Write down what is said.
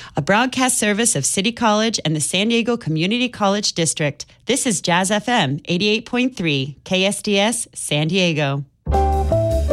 a broadcast service of City College and the San Diego Community College District. This is Jazz FM 88.3, KSDS, San Diego.